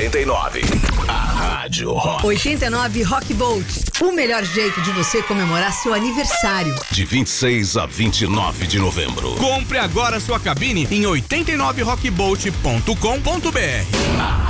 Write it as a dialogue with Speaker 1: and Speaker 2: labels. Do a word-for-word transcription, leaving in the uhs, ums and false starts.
Speaker 1: oitenta e nove. A Rádio Rock.
Speaker 2: oitenta e nove Rock Bolt. O melhor jeito de você comemorar seu aniversário.
Speaker 1: De vinte e seis a vinte e nove de novembro.
Speaker 3: Compre agora sua cabine em oitenta e nove rock bolt ponto com ponto br.